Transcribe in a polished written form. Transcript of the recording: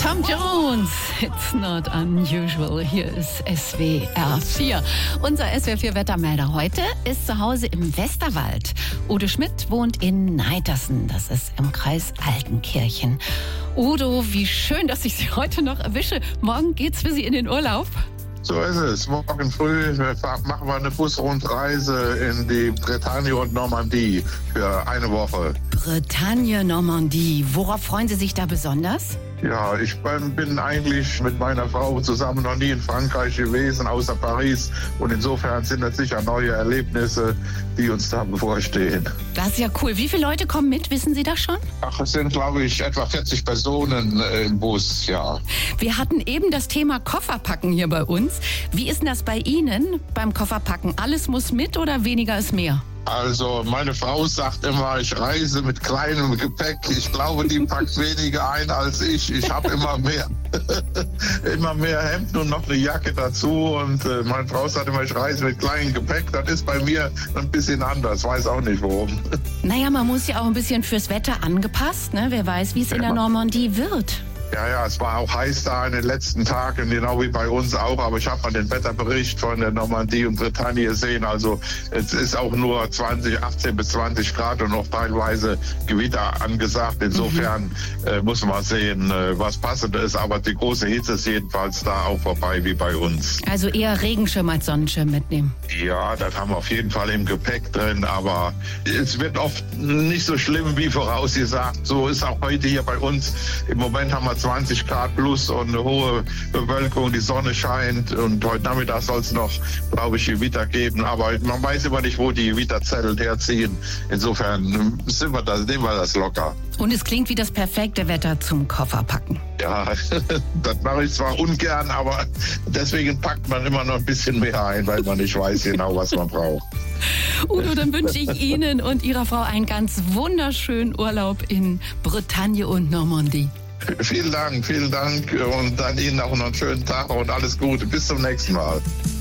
Tom Jones, it's not unusual. Hier ist SWR 4. Unser SWR 4 Wettermelder heute ist zu Hause im Westerwald. Udo Schmidt wohnt in Neitersen, das ist im Kreis Altenkirchen. Udo, wie schön, dass ich Sie heute noch erwische. Morgen geht's für Sie in den Urlaub. So ist es. Morgen früh machen wir eine Busrundreise in die Bretagne und Normandie für eine Woche. Bretagne, Normandie. Worauf freuen Sie sich da besonders? Ja, ich bin eigentlich mit meiner Frau zusammen noch nie in Frankreich gewesen, außer Paris. Und insofern sind das sicher neue Erlebnisse, die uns da bevorstehen. Das ist ja cool. Wie viele Leute kommen mit? Wissen Sie das schon? Ach, es sind, glaube ich, etwa 40 Personen im Bus, ja. Wir hatten eben das Thema Kofferpacken hier bei uns. Wie ist denn das bei Ihnen beim Kofferpacken? Alles muss mit oder weniger ist mehr? Also meine Frau sagt immer, ich reise mit kleinem Gepäck. Ich glaube, die packt weniger ein als ich. Ich habe immer mehr. Immer mehr Hemden und noch eine Jacke dazu. Und meine Frau sagt immer, ich reise mit kleinem Gepäck. Das ist bei mir ein bisschen anders. Weiß auch nicht warum. Naja, man muss ja auch ein bisschen fürs Wetter angepasst. Ne? Wer weiß, wie es in der Normandie wird. Ja, es war auch heiß da in den letzten Tagen, genau wie bei uns auch. Aber ich habe mal den Wetterbericht von der Normandie und Bretagne gesehen. Also es ist auch nur 18 bis 20 Grad und noch teilweise Gewitter angesagt. Insofern muss man sehen, was passend ist. Aber die große Hitze ist jedenfalls da auch vorbei wie bei uns. Also eher Regenschirm als Sonnenschirm mitnehmen. Ja, das haben wir auf jeden Fall im Gepäck drin. Aber es wird oft nicht so schlimm wie vorausgesagt. So ist auch heute hier bei uns. Im Moment haben wir 20 Grad plus und eine hohe Bewölkung, die Sonne scheint und heute Nachmittag soll es noch, glaube ich, Gewitter geben, aber man weiß immer nicht, wo die Gewitterzellen herziehen. Insofern nehmen wir das locker. Und es klingt wie das perfekte Wetter zum Kofferpacken. Ja, das mache ich zwar ungern, aber deswegen packt man immer noch ein bisschen mehr ein, weil man nicht weiß genau, was man braucht. Udo, dann wünsche ich Ihnen und Ihrer Frau einen ganz wunderschönen Urlaub in Bretagne und Normandie. Vielen Dank und dann Ihnen auch noch einen schönen Tag und alles Gute. Bis zum nächsten Mal.